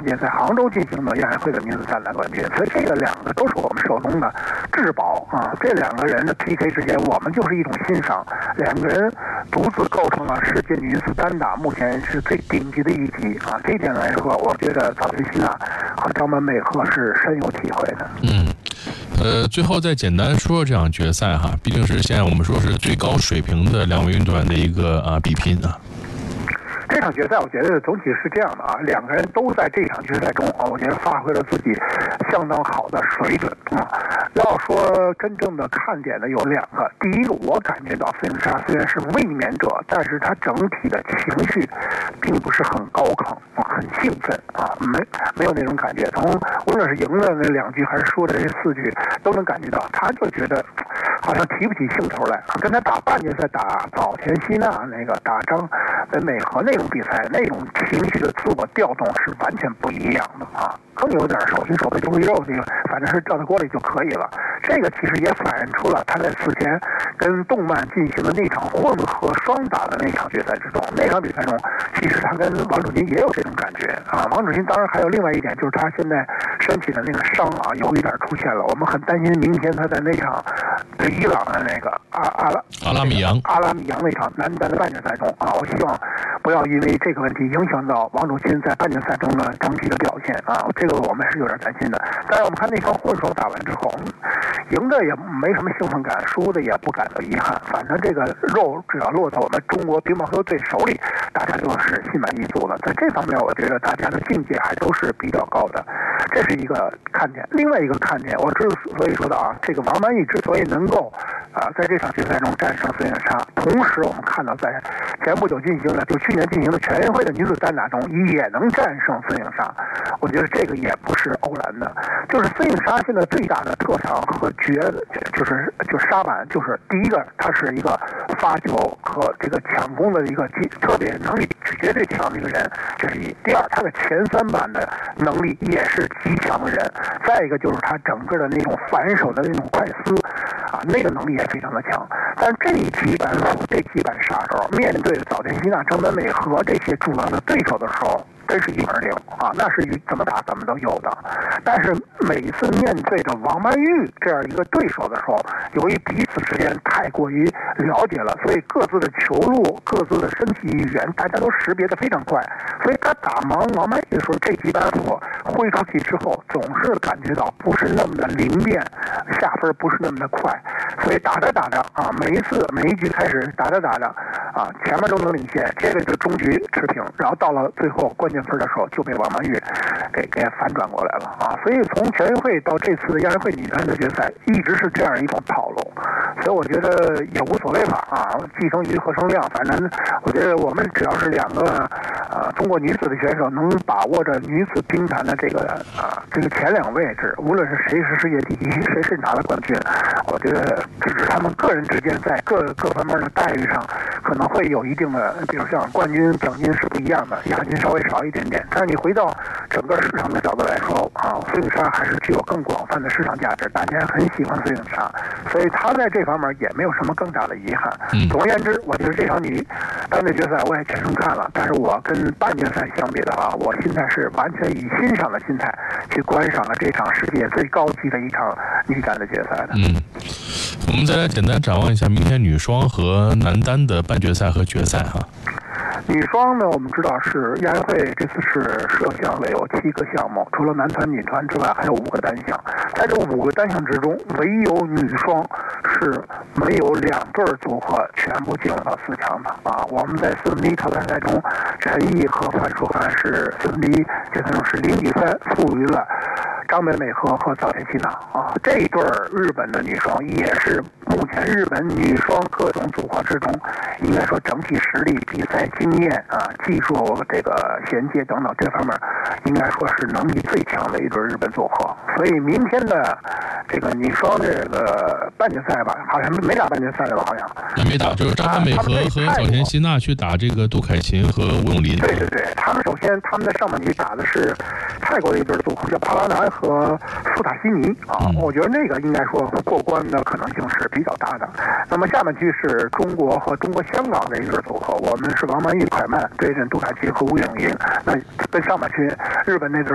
届在杭州进行的亚运会的女子单打冠军，所以这个两个都是我们手中的至宝啊！这两个人的 PK 之间，我们就是一种欣赏，两个人独自构成了世界女子单打目前是最顶级的一级啊！这一点来说，我觉得早田希娜和张本美和是深有体会的。 最后再简单说这场决赛哈，毕竟是现在我们说是最高水平的两位运动员的一个比拼啊。 这场决赛我觉得总体是这样的啊，两个人都在这场决赛中啊，我觉得发挥了自己相当好的水准啊。要说真正的看点呢，有两个。第一个，我感觉到孙颖莎虽然是卫冕者，但是她整体的情绪并不是很高亢啊，很兴奋啊，没有那种感觉。从无论是赢的那2局还是输的这4局，都能感觉到她就觉得好像提不起兴头来。跟她打半决赛打早田希娜那个打张本美和那种比赛，那种情绪的自我调动是完全不一样的啊，更有点手心手背中肌肉这个，反正是掉在锅里就可以了。这个其实也反映出了他在此前跟动漫进行的那场混合双打的那场决赛之中，那场比赛中，其实他跟王楚钦也有这种感觉啊。王楚钦当然还有另外一点，就是他现在身体的那个伤啊，有一点出现了，我们很担心明天他在那场对伊朗的那个阿拉米扬那场男单的半决赛中啊，我希望不要因为这个问题影响到王楚钦在半决赛中的整体的表现啊，这个我们是有点担心的。但是我们看那场混双打完之后，赢的也没什么兴奋感，输的也不感到遗憾，反正这个肉只要落到我们中国乒乓球队手里，大家就是心满意足了。在这方面，我觉得大家的境界还都是比较高的，这是一个看点。另外一个看点，我之所以说的啊，这个王曼玉之所以能够在这场决赛中战胜孙颖莎，同时我们看到在前不久进行的，就去年进行的全运会的女子单打中也能战胜孙颖莎，我觉得这个也不是偶然的。就是孙颖莎现在最大的特长和就是沙板，就是第一个，她是一个发球和这个抢攻的一个特别能力绝对强的一个人，这是一。第二，她的前3板的能力也是极强的人。再一个就是她整个的那种反手的那种快撕啊，那个能力也非常的强。但这几板杀手面对早田希娜、张本美和这些主要的对手的时候，真是一门灵啊，那是怎么打怎么都有的。但是每一次面对着王曼玉这样一个对手的时候，由于彼此之间太过于了解了，所以各自的球路、各自的身体语言，大家都识别得非常快。所以他打王曼玉的时候，这几板斧挥出去之后，总是感觉到不是那么的灵便，下分不是那么的快。所以打着啊，每一局开始打着啊，前面都能领先，接着就中局持平，然后到了最后关键分的时候就被王曼玉给反转过来了啊！所以从全运会到这次的亚运会女单的决赛，一直是这样一种套路，所以我觉得也无所谓吧啊！既生瑜何生亮，反正我觉得我们只要是2个中国女子的选手能把握着女子乒坛的这个前2位置，无论是谁是世界第一，谁是拿了冠军，我觉得只是他们个人之间在各方面的待遇上可能会有一定的，比如像冠军奖金是不一样的，亚军稍微少一点点。但是你回到整个市场的角度来说啊，孙颖莎还是具有更广泛的市场价值，大家很喜欢孙颖莎，所以她在这方面也没有什么更大的遗憾。总而言之，我觉得这场女单的决赛我也全程看了，但是我跟半决赛相比的话，我现在是完全以欣赏的心态去观赏了这场世界最高级的一场女单的决赛的。 我们再来简单展望一下明天女双和男单的半决赛和决赛哈。 女双呢，我们知道是亚运会这次是设项为有7个项目，除了男团、女团之外，还有5个单项。在这5个单项之中，唯有女双是没有2对组合全部进入到4强的啊。我们在4分之一淘汰赛中，陈毅和范舒涵是4分之一决赛中是0-3负于了张本美和早田希娜啊。这一对日本的女双也是目前日本女双各种组合之中，应该说整体实力、比赛经验啊、技术这个衔接等等这方面，应该说是能力最强的一对日本组合。所以明天的这个女双这个半决赛吧，好像没打半决赛了吧？好像没打，就是张本美和早田希娜去打这个杜凯琴和吴永琳。 对，他们首先他们在上半局打的是泰国的一对组合，叫帕拉南和苏塔西尼啊。我觉得那个应该说过关的可能性是比较大的。那么下半区是中国和香港的一对组合，我们是王曼玉、蒯曼对阵杜凯奇和吴永琳。那跟上半区日本那对